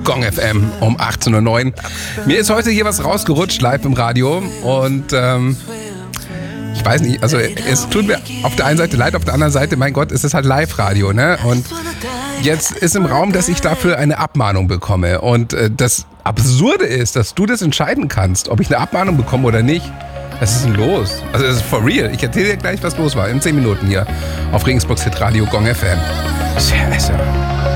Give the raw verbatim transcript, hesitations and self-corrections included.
Gong F M um achtzehn Uhr neun. Mir ist heute hier was rausgerutscht, live im Radio. Und ähm, ich weiß nicht, also es tut mir auf der einen Seite leid, auf der anderen Seite, mein Gott, es ist halt Live-Radio, ne? Und jetzt ist im Raum, dass ich dafür eine Abmahnung bekomme. Und äh, das Absurde ist, dass du das entscheiden kannst, ob ich eine Abmahnung bekomme oder nicht. Was ist denn los? Also das ist for real. Ich erzähle dir gleich, was los war. In zehn Minuten hier auf Regensburgs Hitradio Gong F M. Scheiße.